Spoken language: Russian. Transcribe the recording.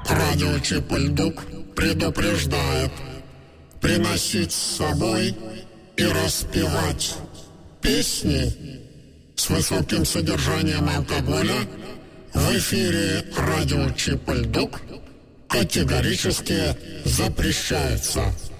Радио Чип-Ль-Дук предупреждает: приносить с собой и распевать песни с высоким содержанием алкоголя в эфире радио Чип-Ль-Дук категорически запрещается.